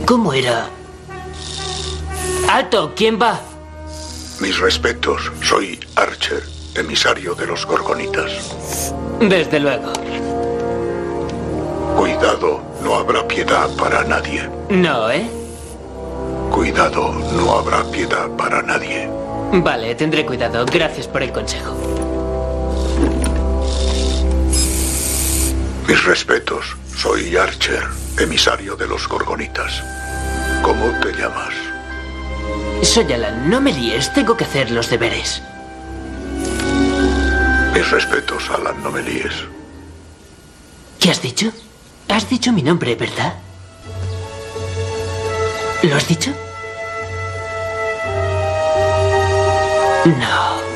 ¿Cómo era? ¡Alto! ¿Quién va? Mis respetos. Soy Archer, emisario de los Gorgonitas. Desde luego. Cuidado, no habrá piedad para nadie. No, ¿eh? Cuidado, no habrá piedad para nadie. Vale, tendré cuidado. Gracias por el consejo. Mis respetos. Soy Archer, emisario de los Gorgonitas. ¿Cómo te llamas? Soy Alan. No me líes. Tengo que hacer los deberes. Mis respetos, Alan, no me líes. ¿Qué has dicho? Has dicho mi nombre, ¿verdad? ¿Lo has dicho? No.